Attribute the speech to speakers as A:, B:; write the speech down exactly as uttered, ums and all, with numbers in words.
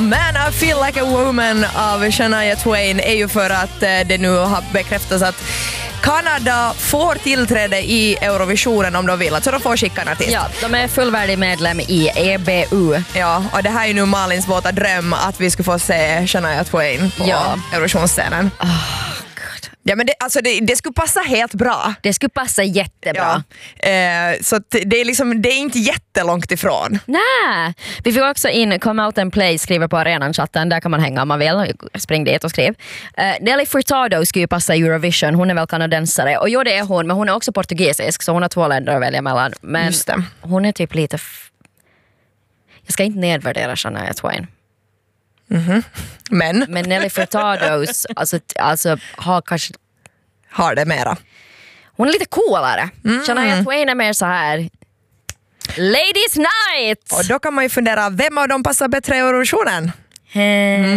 A: Man, I feel like a woman av Shania Twain är ju för att eh, det nu har bekräftats att Kanada får tillträde i Eurovisionen om de vill, så de får skicka en artist.
B: Ja, de är fullvärdig medlem i E B U.
A: Ja, och det här är ju nu Malins våta dröm att vi ska få se Shania Twain på
B: ja.
A: Eurovisionsscenen.
B: Oh.
A: Ja, men det, alltså det, det skulle passa helt bra.
B: Det skulle passa jättebra.
A: Ja. Eh, så det är, liksom, det är inte jättelångt ifrån.
B: Nej, vi fick också in Come Out and Play, skriver på arenan-chatten. Där kan man hänga om man vill. Spring dit och skriv. Uh, Nelly Furtado skulle ju passa i Eurovision. Hon är väl kanadensare. Och jo, det är hon, men hon är också portugisisk. Så hon har två länder att välja mellan. Men
A: Just det.
B: Hon är typ lite... F- Jag ska inte nedvärdera Shania Twain.
A: Mm-hmm. Men?
B: Men Nelly Furtados alltså, alltså har kanske...
A: Har det mera.
B: Hon är lite coolare.
A: Mm.
B: Shania Twain är mer så här... Ladies night!
A: Och då kan man ju fundera, vem av dem passar bättre i Eurovisionen?
B: Mm.